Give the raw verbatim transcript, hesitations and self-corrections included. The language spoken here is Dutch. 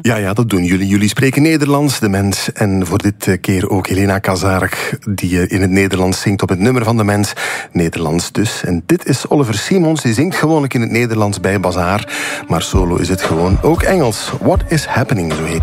Ja, ja, dat doen jullie. Jullie spreken Nederlands, De Mens. En voor dit keer ook Helena Kazarek, die in het Nederlands zingt op het nummer van De Mens. Nederlands dus. En dit is Oliver Simons, die zingt gewoonlijk in het Nederlands bij Bazaar. Maar solo is het gewoon ook Engels. What is happening, zo heet